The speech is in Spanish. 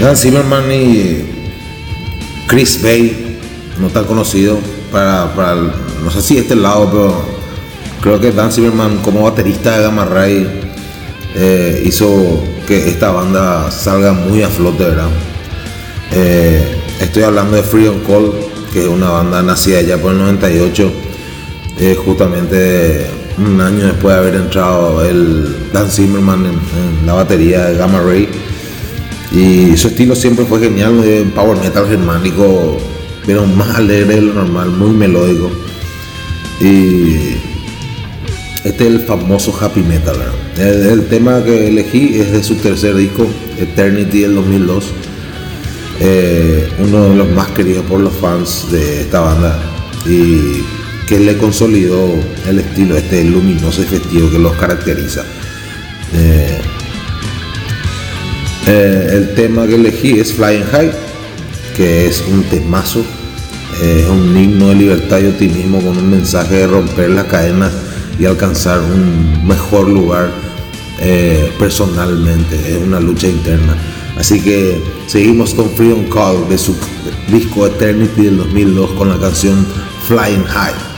Dan Zimmerman y Chris Bay, no tan conocido para no sé si este lado, pero creo que Dan Zimmerman como baterista de Gamma Ray hizo que esta banda salga muy a flote, ¿verdad? Estoy hablando de Free on Call, que es una banda nacida ya por el 98, justamente un año después de haber entrado el Dan Zimmerman en la batería de Gamma Ray, y su estilo siempre fue genial, de power metal germánico, pero más alegre de lo normal, muy melódico, y este es el famoso happy metal, ¿verdad? El tema que elegí es de su tercer disco, Eternity, del 2002, uno de los más queridos por los fans de esta banda, y que le consolidó el estilo este luminoso y festivo que los caracteriza. El tema que elegí es Flying High, que es un temazo, es un himno de libertad y optimismo con un mensaje de romper las cadenas y alcanzar un mejor lugar personalmente. Es una lucha interna. Así que seguimos con Free on Call de su disco Eternity del 2002 con la canción Flying High.